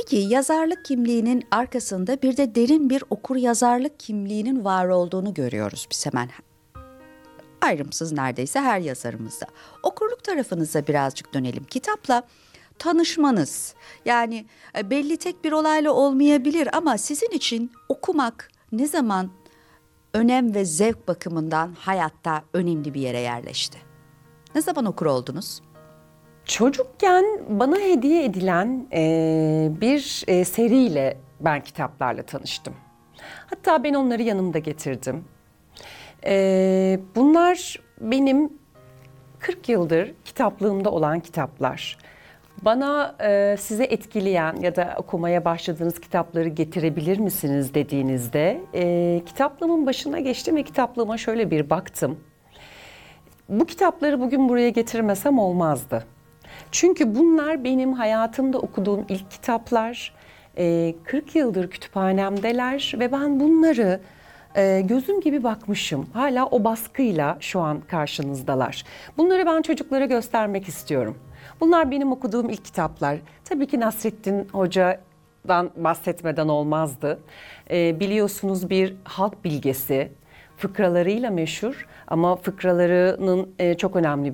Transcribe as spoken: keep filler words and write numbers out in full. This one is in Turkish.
Peki yazarlık kimliğinin arkasında bir de derin bir okur yazarlık kimliğinin var olduğunu görüyoruz biz hemen. Ayrımsız neredeyse her yazarımızda. Okurluk tarafınıza birazcık dönelim. Kitapla tanışmanız, yani e, belli tek bir olayla olmayabilir ama sizin için okumak ne zaman önem ve zevk bakımından hayatta önemli bir yere yerleşti? Ne zaman okur oldunuz? Çocukken bana hediye edilen e, bir e, seriyle ben kitaplarla tanıştım. Hatta ben onları yanımda getirdim. E, bunlar benim kırk yıldır kitaplığımda olan kitaplar. Bana e, size etkileyen ya da okumaya başladığınız kitapları getirebilir misiniz dediğinizde e, kitaplığımın başına geçtim ve kitaplığıma şöyle bir baktım. Bu kitapları bugün buraya getirmesem olmazdı. Çünkü bunlar benim hayatımda okuduğum ilk kitaplar, kırk yıldır kütüphanemdeler ve ben bunları gözüm gibi bakmışım. Hala o baskıyla şu an karşınızdalar. Bunları ben çocuklara göstermek istiyorum. Bunlar benim okuduğum ilk kitaplar. Tabii ki Nasrettin Hoca'dan bahsetmeden olmazdı. Biliyorsunuz bir halk bilgesi, fıkralarıyla meşhur ama fıkralarının çok önemli